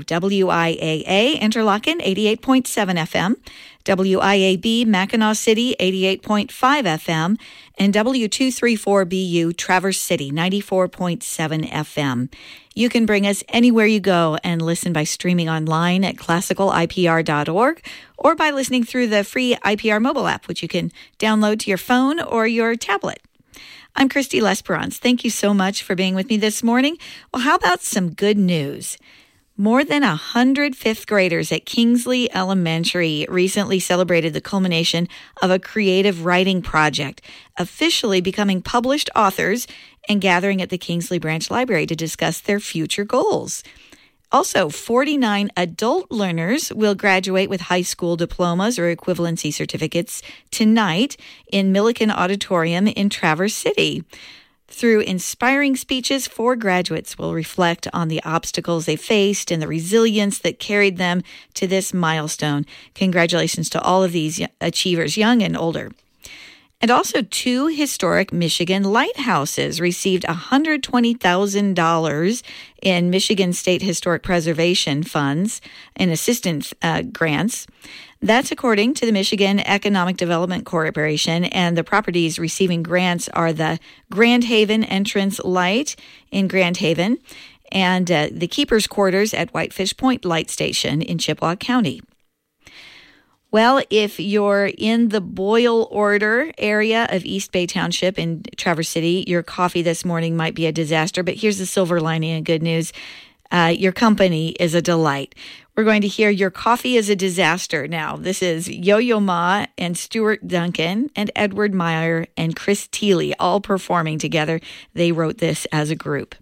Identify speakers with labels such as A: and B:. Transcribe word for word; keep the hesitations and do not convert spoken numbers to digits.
A: W I A A, Interlaken, eighty-eight point seven F M, W I A B, Mackinac City, eighty-eight point five F M, and W two thirty-four B U, Traverse City, ninety-four point seven F M. You can bring us anywhere you go and listen by streaming online at classical I P R dot org or by listening through the free I P R mobile app, which you can download to your phone or your tablet. I'm Christy Lesperance. Thank you so much for being with me this morning. Well, how about some good news? More than one hundred fifth graders at Kingsley Elementary recently celebrated the culmination of a creative writing project, officially becoming published authors and gathering at the Kingsley Branch Library to discuss their future goals. Also, forty-nine adult learners will graduate with high school diplomas or equivalency certificates tonight in Milliken Auditorium in Traverse City. Through inspiring speeches, four graduates will reflect on the obstacles they faced and the resilience that carried them to this milestone. Congratulations to all of these achievers, young and older. And also, two historic Michigan lighthouses received one hundred twenty thousand dollars in Michigan State Historic Preservation Funds and assistance uh, grants. That's according to the Michigan Economic Development Corporation, and the properties receiving grants are the Grand Haven Entrance Light in Grand Haven and uh, the Keeper's Quarters at Whitefish Point Light Station in Chippewa County. Well, if you're in the Boyle Order area of East Bay Township in Traverse City, your coffee this morning might be a disaster, but here's the silver lining and good news. Uh, your company is a delight. We're going to hear Your Coffee is a Disaster now. This is Yo-Yo Ma and Stuart Duncan and Edward Meyer and Chris Thiele all performing together. They wrote this as a group.